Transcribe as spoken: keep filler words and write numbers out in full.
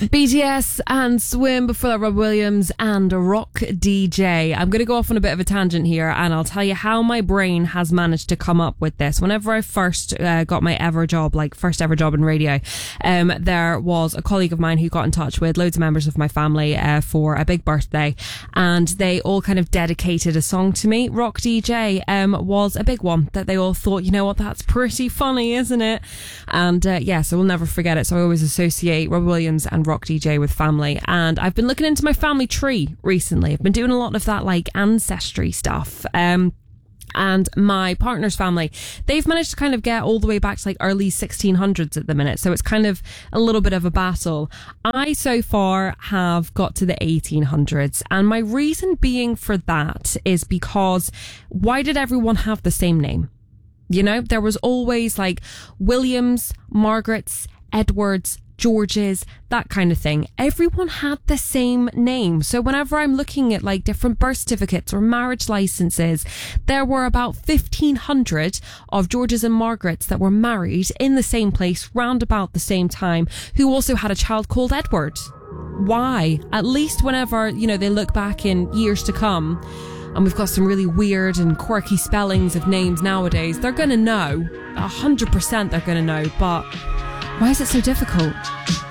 B T S and Swim, before that Rob Williams and Rock D J. I'm going to go off on a bit of a tangent here, and I'll tell you how my brain has managed to come up with this. Whenever I first uh, got my ever job, like first ever job in radio, um, there was a colleague of mine who got in touch with loads of members of my family uh, for a big birthday, and they all kind of dedicated a song to me. Rock D J um, was a big one that they all thought, you know what, that's pretty funny, isn't it? And uh, yeah, so we'll never forget it. So I always associate Rob Williams and Rock D J with family. And I've been looking into my family tree recently. I've been doing a lot of that like ancestry stuff. Um, and my partner's family, they've managed to kind of get all the way back to like early sixteen hundreds at the minute. So it's kind of a little bit of a battle. I so far have got to the eighteen hundreds. And my reason being for that is because why did everyone have the same name? You know, there was always like Williams, Margarets, Edwards, Georges, that kind of thing. Everyone had the same name. So whenever I'm looking at like different birth certificates or marriage licenses, there were about fifteen hundred of Georges and Margarets that were married in the same place round about the same time, who also had a child called Edward. Why? At least whenever, you know, they look back in years to come, and we've got some really weird and quirky spellings of names nowadays, they're going to know. A hundred percent they're going to know. But why is it so difficult?